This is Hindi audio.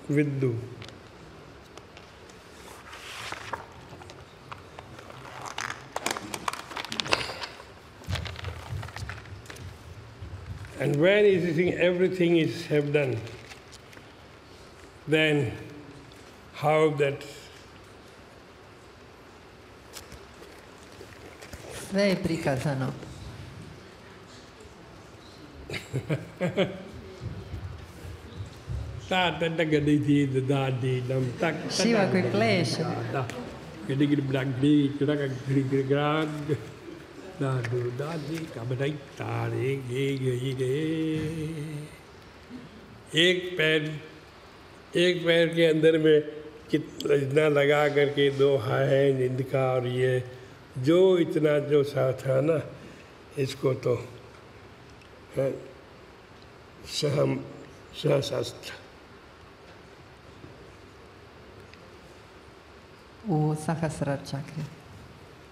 Viddu. And when everything is have done, then how that sve je prikazano. Šiva koji pleše. एक पैर के अंदर में इतना लगा करके दो हैंड इनका और ये जो इतना जो सा था ना, इसको तो सहशास्त्र U Sahasrara čakri.